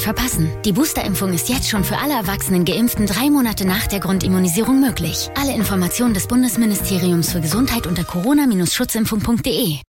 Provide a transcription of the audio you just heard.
verpassen. Die Boosterimpfung ist jetzt schon für alle erwachsenen Geimpften 3 Monate nach der Grundimmunisierung möglich. Alle Informationen des Bundesministeriums für Gesundheit unter corona-schutzimpfung.de.